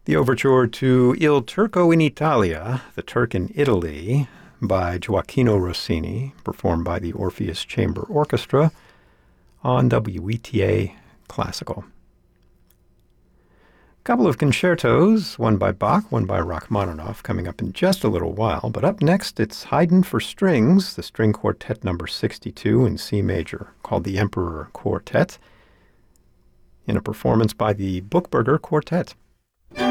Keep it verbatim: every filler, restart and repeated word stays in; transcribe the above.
The overture to Il Turco in Italia, The Turk in Italy, by Gioacchino Rossini, performed by the Orpheus Chamber Orchestra on W E T A Classical. A couple of concertos, one by Bach, one by Rachmaninoff, coming up in just a little while. But up next, it's Haydn for strings, the string quartet number sixty-two in C major, called the Emperor Quartet, in a performance by the Buchberger Quartet.